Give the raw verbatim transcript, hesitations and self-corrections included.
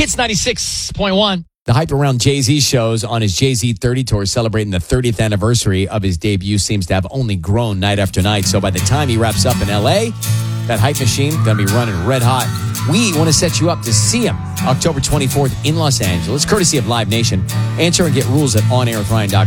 Hits ninety-six point one. The hype around Jay-Z shows on his Jay-Z thirty tour celebrating the thirtieth anniversary of his debut seems to have only grown night after night. So by the time he wraps up in L A, that hype machine going to be running red hot. We want to set you up to see him October twenty-fourth in Los Angeles, courtesy of Live Nation. Answer and get rules at on air with ryan dot com.